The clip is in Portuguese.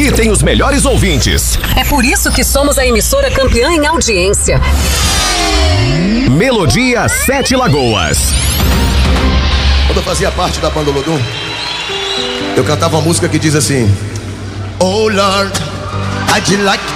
Aqui tem os melhores ouvintes. É por isso que somos a emissora campeã em audiência. Melodia 7 Lagoas. Quando eu fazia parte da banda Olodum, eu cantava uma música que diz assim: Oh Lord, I'd like